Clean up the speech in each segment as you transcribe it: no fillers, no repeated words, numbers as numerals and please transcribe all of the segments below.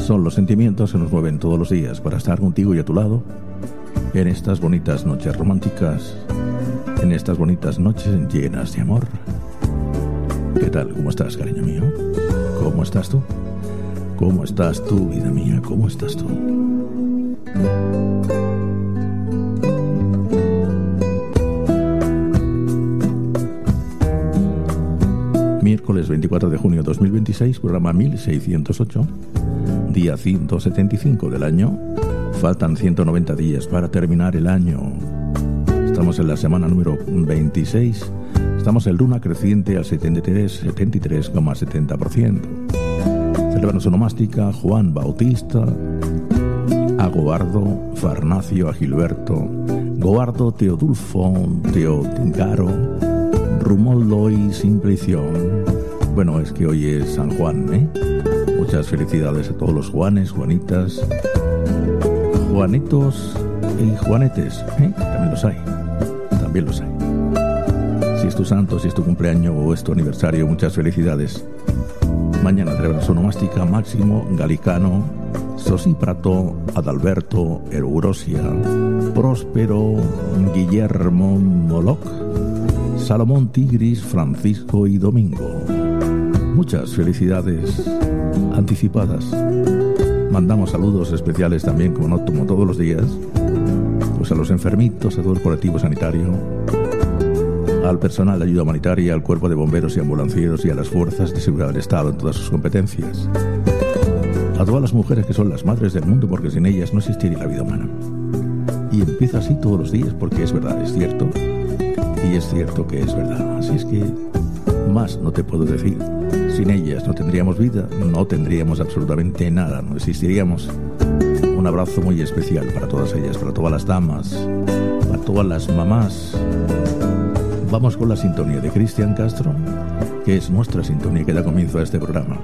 Son los sentimientos que nos mueven todos los días para estar contigo y a tu lado en estas bonitas noches románticas, en estas bonitas noches llenas de amor. ¿Qué tal? ¿Cómo estás, cariño mío? ¿Cómo estás tú? ¿Cómo estás tú, vida mía? ¿Cómo estás tú? Miércoles 24 de junio de 2026, programa 1608, día 175 del año. Faltan 190 días para terminar el año. Estamos en la semana número 26. Estamos en luna creciente al 73,70%. Celebran su nomástica Juan Bautista, a Goardo, Farnacio, a Gilberto, Goardo, Teodulfo, Teodingaro, Rumoldo y Simplición. Bueno, es que hoy es San Juan, ¿eh? Muchas felicidades a todos los Juanes, Juanitas, Juanitos y Juanetes, ¿eh? También los hay, también los hay. Si es tu santo, si es tu cumpleaños o es tu aniversario, muchas felicidades. Mañana celebran su nomástica Máximo, Galicano, Sosíprato, Adalberto, Eugrosia, Próspero, Guillermo, Moloch, Salomón, Tigris, Francisco y Domingo. Muchas felicidades anticipadas. Mandamos saludos especiales también, como todos los días, pues a los enfermitos, a todo el colectivo sanitario, al personal de ayuda humanitaria, al cuerpo de bomberos y ambulancieros y a las fuerzas de seguridad del Estado en todas sus competencias. A todas las mujeres que son las madres del mundo, porque sin ellas no existiría la vida humana. Y empieza así todos los días, porque es verdad, es cierto. Y es cierto que es verdad. Así es que más no te puedo decir. Sin ellas no tendríamos vida, no tendríamos absolutamente nada, no existiríamos. Un abrazo muy especial para todas ellas, para todas las damas, para todas las mamás. Vamos con la sintonía de Cristian Castro, que es nuestra sintonía que da comienzo a este programa.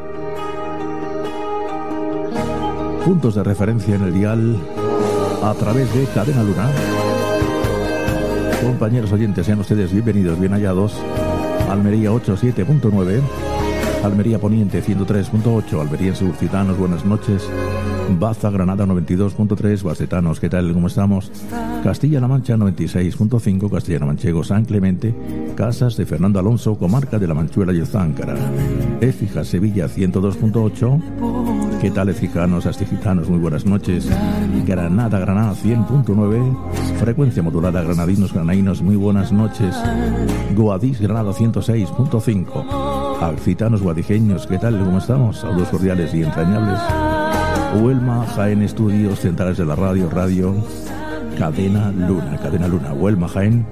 Puntos de referencia en el dial a través de Cadena Luna. Compañeros oyentes, sean ustedes bienvenidos, bien hallados. Almería 87.9, Almería Poniente 103.8, Almerienses Urcitanos, buenas noches. Baza, Granada 92.3, Bacetanos, ¿qué tal? ¿Cómo estamos? Castilla-La Mancha 96.5, Castilla-La Manchego, San Clemente, Casas de Fernando Alonso, Comarca de la Manchuela y Záncara. Écija, Sevilla 102.8, ¿qué tal, Écijanos, Astigitanos? Muy buenas noches. Granada 100.9, frecuencia modulada, Granadinos, Granaínos, muy buenas noches. Guadix, Granada 106.5, Alcitanos, Guadijeños, ¿qué tal? ¿Cómo estamos? Saludos cordiales y entrañables. Huelma, Jaén, estudios centrales de la radio, Cadena Luna, Huelma, Jaén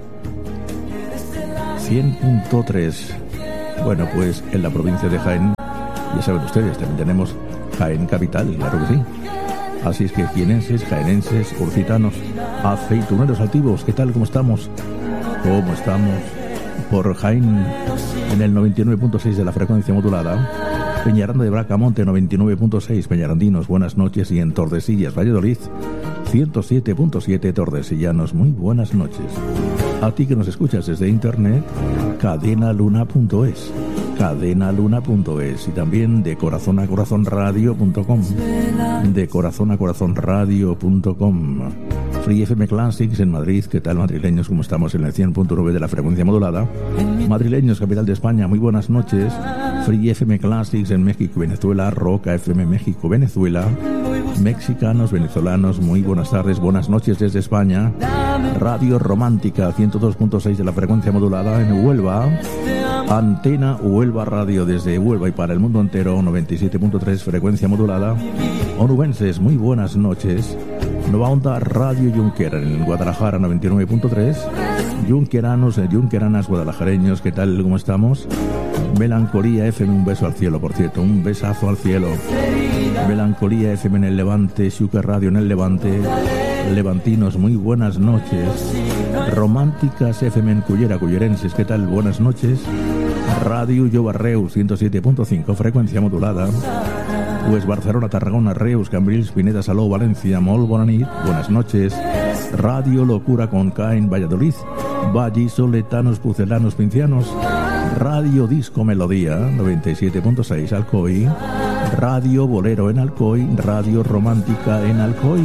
100.3. Bueno, pues en la provincia de Jaén, ya saben ustedes, también tenemos Jaén capital, claro que sí. Así es que jienenses, jaenenses, urcitanos, aceituneros altivos, ¿qué tal? ¿Cómo estamos? ¿Cómo estamos? Por Jaén en el 99.6 de la frecuencia modulada. Peñaranda de Bracamonte 99.6, Peñarandinos, buenas noches. Y en Tordesillas, Valladolid 107.7, Tordesillanos, muy buenas noches. A ti que nos escuchas desde internet, cadenaluna.es, cadenaluna.es, y también de corazón a corazón radio.com, de corazón a corazón radio.com. Free FM Classics en Madrid, ¿qué tal, madrileños? ¿Cómo estamos? En el 100.9 de la frecuencia modulada. Madrileños, capital de España, muy buenas noches. Free FM Classics en México, Venezuela. Roca FM México, Venezuela. Mexicanos, venezolanos, muy buenas tardes, buenas noches desde España. Radio Romántica 102.6 de la frecuencia modulada en Huelva. Antena Huelva Radio desde Huelva y para el mundo entero 97.3 frecuencia modulada. Onubenses, muy buenas noches. Nueva Onda Radio Junquera en Guadalajara 99.3. Junqueranos, junqueranas, guadalajareños, ¿qué tal? ¿Cómo estamos? Melancolía FM, un beso al cielo, por cierto, un besazo al cielo. Melancolía FM en el Levante, Xúquer Radio en el Levante. Levantinos, muy buenas noches. Románticas FM en Cullera, cullerenses, ¿qué tal? Buenas noches. Radio Llobarreus 107.5, frecuencia modulada. Pues Barcelona, Tarragona, Reus, Cambrils, Pineda, Salou, Valencia, Molt Bona Nit, buenas noches. Radio Locura con K en Valladolid, Vallisoletanos, Pucelanos, Pincianos. Radio Disco Melodía 97.6, Alcoy. Radio Bolero en Alcoy, Radio Romántica en Alcoy.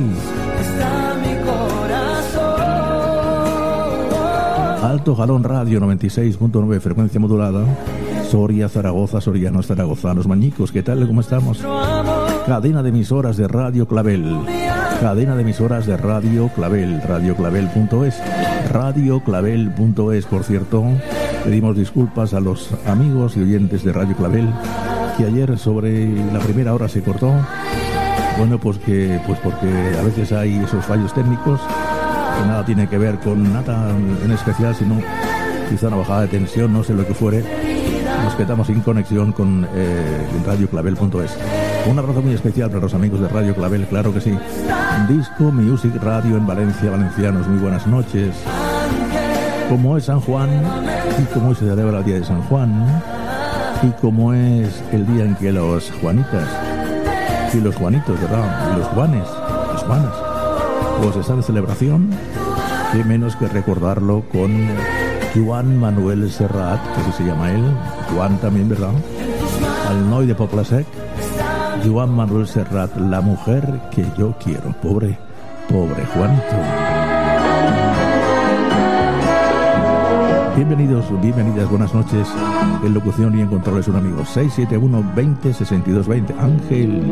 Alto Jalón Radio 96.9, frecuencia modulada. Soria, Zaragoza, sorianos, zaragozanos, mañicos, ¿qué tal? ¿Cómo estamos? Cadena de emisoras de Radio Clavel. Cadena de emisoras de Radio Clavel, radioclavel.es. Radioclavel.es, por cierto. Pedimos disculpas a los amigos y oyentes de Radio Clavel, que ayer sobre la primera hora se cortó. Bueno, porque a veces hay esos fallos técnicos que nada tiene que ver con nada en especial, sino quizá una bajada de tensión, no sé lo que fuere. Nos quedamos sin conexión con radioclavel.es. Un abrazo muy especial para los amigos de Radio Clavel, claro que sí. Disco Music Radio en Valencia, valencianos, muy buenas noches. Como es San Juan y como se celebra el día de San Juan y como es el día en que los Juanitas y los Juanitos, ¿verdad? Y los Juanes, las Juanas, pues están de celebración, qué menos que recordarlo con Joan Manuel Serrat, que así se llama él, Joan también, ¿verdad? Al noi de Poble Sec, Joan Manuel Serrat, la mujer que yo quiero. Pobre Juanito. Bienvenidos, bienvenidas, buenas noches. En locución y en controles un amigo. 671 20 62 20. Ángel.